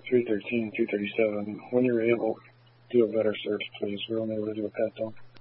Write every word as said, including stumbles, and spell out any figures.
three thirteen, two thirty-seven. When you're able, do a better search, please. We're only able to do a pat down.